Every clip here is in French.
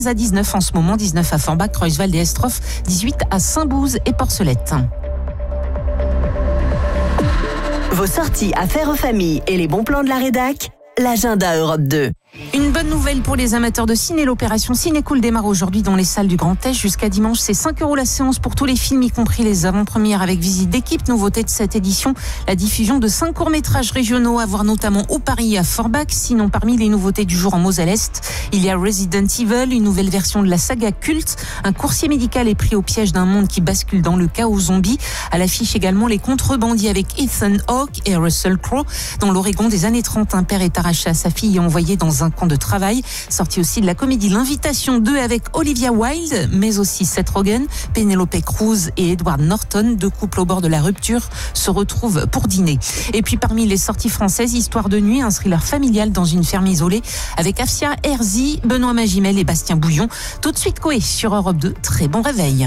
à 19 en ce moment, 19 à Forbach, Creuswald et Estroff, 18 à Saint-Bouze et Porcelette. Vos sorties affaires aux familles et les bons plans de la rédac, l'agenda Europe 2. Une bonne nouvelle pour les amateurs de ciné. L'opération Ciné Cool démarre aujourd'hui dans les salles du Grand Est. Jusqu'à dimanche, c'est 5 € la séance pour tous les films, y compris les avant-premières avec visite d'équipe. Nouveauté de cette édition, la diffusion de 5 courts-métrages régionaux à voir notamment au Paris et à Forbach. Sinon, parmi les nouveautés du jour en Moselle-Est, il y a Resident Evil, une nouvelle version de la saga culte. Un coursier médical est pris au piège d'un monde qui bascule dans le chaos zombie. À l'affiche également les contrebandiers avec Ethan Hawke et Russell Crowe. Dans l'Oregon des années 30, un père est arraché à sa fille et envoyé dans un camp de travail. Sorti aussi de la comédie L'Invitation 2 avec Olivia Wilde, mais aussi Seth Rogen, Penelope Cruz et Edward Norton, deux couples au bord de la rupture, se retrouvent pour dîner. Et puis parmi les sorties françaises, Histoire de nuit, un thriller familial dans une ferme isolée avec Afsia Herzi, Benoît Magimel et Bastien Bouillon. Tout de suite Coé sur Europe 2. Très bon réveil.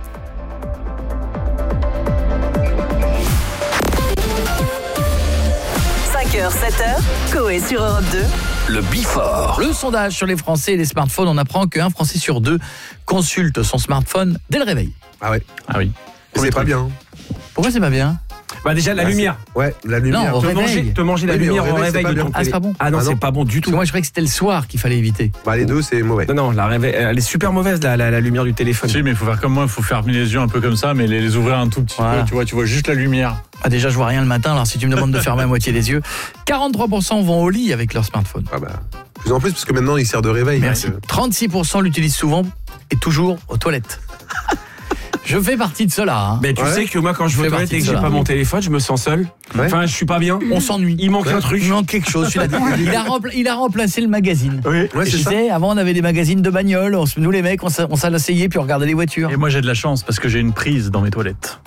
h 7h, Coé sur Europe 2. Le Before. Le sondage sur les Français et les smartphones, on apprend qu'un Français sur deux consulte son smartphone dès le réveil. Ah ouais. Ah oui. C'est pas bien. Pourquoi c'est pas bien ? Bah déjà la lumière. Ouais, la lumière. Non, Te manger la Oui, mais lumière au au réveil, réveil c'est de pas ton bien. Ah, c'est pas bon. Ah non, Ah non. c'est pas bon du tout. Moi je croyais que c'était le soir qu'il fallait éviter. Bah, les deux, c'est mauvais. Non, elle est super mauvaise la lumière du téléphone. Si, mais il faut faire comme moi, il faut fermer les yeux un peu comme ça, mais les ouvrir un tout petit Voilà. peu, tu vois juste la lumière. Ah, déjà je vois rien le matin, alors si tu me demandes de fermer à moitié les yeux. 43% vont au lit avec leur smartphone. Ah bah, plus en plus, parce que maintenant, il sert de réveil. Merci. Donc, 36% l'utilisent souvent et toujours aux toilettes. Je fais partie de cela. Hein. Mais tu Ouais. sais que moi quand je vais aux toilettes et que j'ai pas mon téléphone, je me sens seul. Ouais. Enfin, je suis pas bien. On s'ennuie. Il manque un truc. Il manque quelque chose. Il a remplacé le magazine. Oui. Ouais, Et c'est tu ça. sais, avant on avait des magazines de bagnole, nous les mecs on s'asseyait puis on regardait les voitures. Et moi j'ai de la chance parce que j'ai une prise dans mes toilettes.